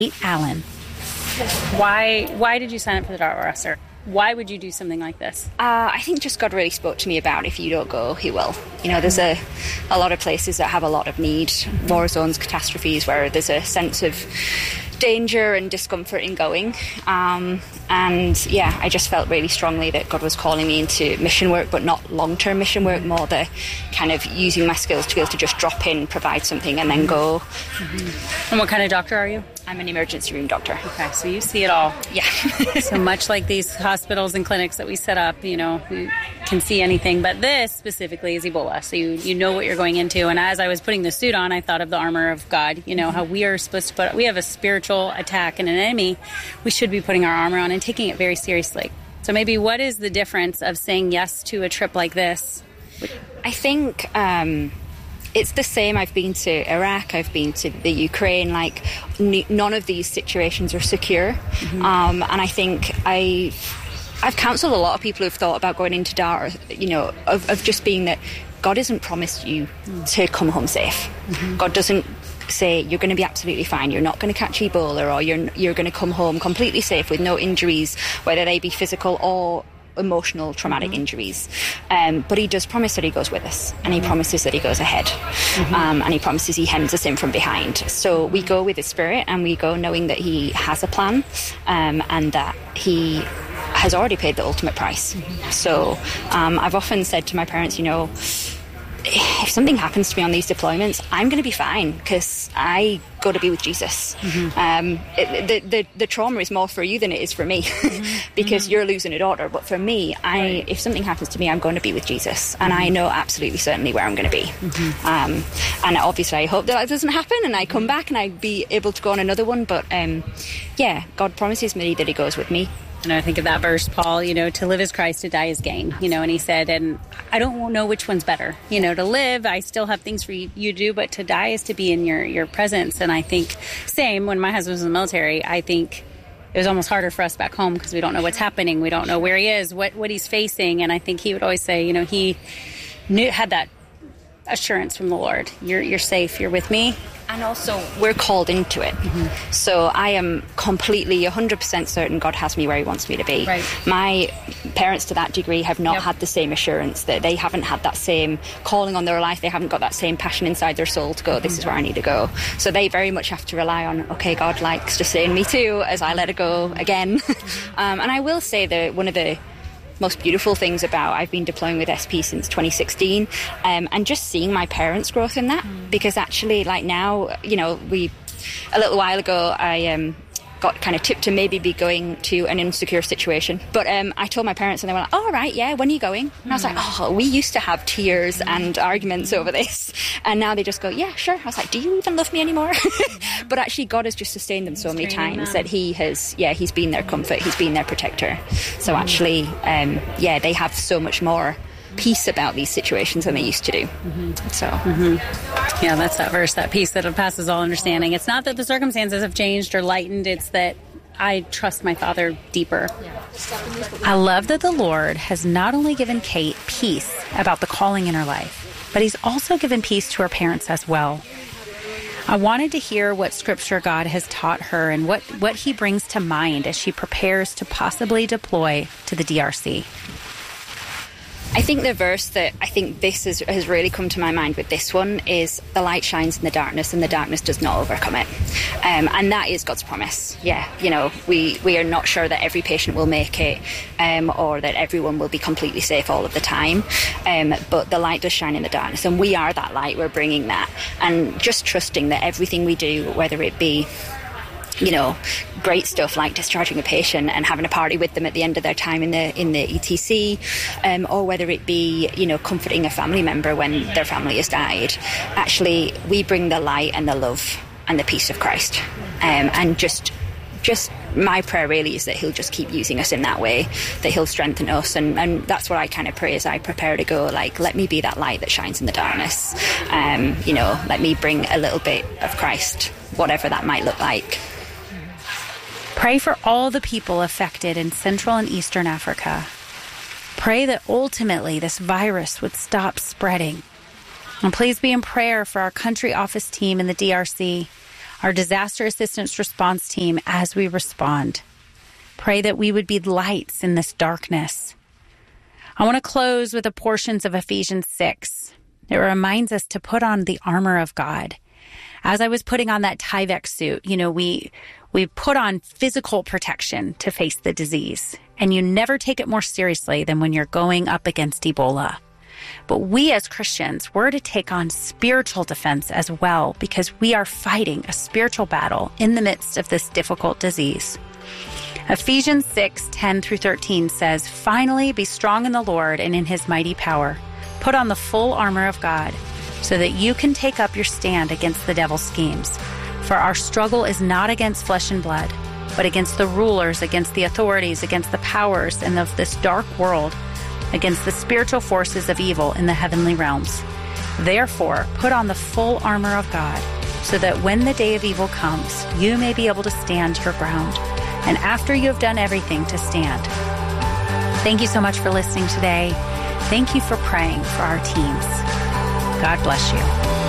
Allen. Why did you sign up for the Dartmoor? Why would you do something like this? I think just God really spoke to me about if you don't go, he will. You know, there's a lot of places that have a lot of need, war zones, catastrophes, where there's a sense of danger and discomfort in going. And yeah, I just felt really strongly that God was calling me into mission work, but not long-term mission work, more the kind of using my skills to be able to just drop in, provide something, and then go. And what kind of doctor are you? I'm an emergency room doctor. Okay, so you see it all. Yeah. So much like these hospitals and clinics that we set up, you know, we can see anything. But this specifically is Ebola. So you know what you're going into. And as I was putting the suit on, I thought of the armor of God. You know, how we are supposed to we have a spiritual attack and an enemy. We should be putting our armor on and taking it very seriously. So maybe what is the difference of saying yes to a trip like this? I think it's the same. I've been to Iraq, I've been to the Ukraine, like none of these situations are secure. And I think I've counselled a lot of people who've thought about going into Dart, you know, of just being that God hasn't promised you to come home safe. God doesn't say you're going to be absolutely fine, you're not going to catch Ebola, or you're going to come home completely safe with no injuries, whether they be physical or emotional traumatic injuries. But he does promise that he goes with us, and he promises that he goes ahead, and he promises he hems us in from behind. So we go with the Spirit, and we go knowing that he has a plan, and that he has already paid the ultimate price. So I've often said to my parents, you know, if something happens to me on these deployments, I'm going to be fine because I go to be with Jesus. The trauma is more for you than it is for me because you're losing a daughter. But for me, if something happens to me, I'm going to be with Jesus, and I know absolutely certainly where I'm going to be. And obviously, I hope that doesn't happen, and I come back and I be able to go on another one. But yeah, God promises me that he goes with me. And I think of that verse, Paul, you know, to live is Christ, to die is gain, you know, and he said, and I don't know which one's better, you know, to live, I still have things for you to do, but to die is to be in your presence. And I think same when my husband was in the military, I think it was almost harder for us back home because we don't know what's happening. We don't know where he is, what he's facing. And I think he would always say, you know, he had that assurance from the Lord. You're safe. You're with me. And also, we're called into it. So I am completely 100% certain God has me where he wants me to be. Right. My parents, to that degree, have not had the same assurance, that they haven't had that same calling on their life. They haven't got that same passion inside their soul to go, this is where I need to go. So they very much have to rely on, okay, God likes to sustain me too, as I let it go again. And I will say that one of the most beautiful things about I've been deploying with SP since 2016, and just seeing my parents' growth in that, because actually, like now, you know, a little while ago I got kind of tipped to maybe be going to an insecure situation, but I told my parents, and they were like, oh, all right, yeah, when are you going? And I was like, oh, we used to have tears and arguments over this, and now they just go, yeah, sure. I was like, do you even love me anymore? But actually God has just sustained them so many times that he's been their comfort, he's been their protector. So actually they have so much more peace about these situations than they used to do. Yeah, that's that verse, that peace that passes all understanding. It's not that the circumstances have changed or lightened, it's that I trust my Father deeper. I love that the Lord has not only given Kate peace about the calling in her life, but he's also given peace to her parents as well. I wanted to hear what scripture God has taught her and what he brings to mind as she prepares to possibly deploy to the DRC. I think the verse that I think this has really come to my mind with this one is the light shines in the darkness and the darkness does not overcome it. And that is God's promise. Yeah, you know, we are not sure that every patient will make it or that everyone will be completely safe all of the time. But the light does shine in the darkness, and we are that light. We're bringing that. And just trusting that everything we do, whether it be, you know, great stuff like discharging a patient and having a party with them at the end of their time in the ETC, or whether it be, you know, comforting a family member when their family has died. Actually, we bring the light and the love and the peace of Christ. And just my prayer really is that he'll just keep using us in that way, that he'll strengthen us. And that's what I kind of pray as I prepare to go, like, let me be that light that shines in the darkness. You know, let me bring a little bit of Christ, whatever that might look like. Pray for all the people affected in Central and Eastern Africa. Pray that ultimately this virus would stop spreading. And please be in prayer for our country office team in the DRC, our disaster assistance response team as we respond. Pray that we would be lights in this darkness. I want to close with the portions of Ephesians 6. It reminds us to put on the armor of God. As I was putting on that Tyvek suit, we put on physical protection to face the disease. And you never take it more seriously than when you're going up against Ebola. But we as Christians, we're to take on spiritual defense as well, because we are fighting a spiritual battle in the midst of this difficult disease. Ephesians 6:10-13 says, "Finally, be strong in the Lord and in his mighty power. Put on the full armor of God, so that you can take up your stand against the devil's schemes. For our struggle is not against flesh and blood, but against the rulers, against the authorities, against the powers and of this dark world, against the spiritual forces of evil in the heavenly realms. Therefore, put on the full armor of God, so that when the day of evil comes, you may be able to stand your ground. And after you have done everything, to stand." Thank you so much for listening today. Thank you for praying for our teams. God bless you.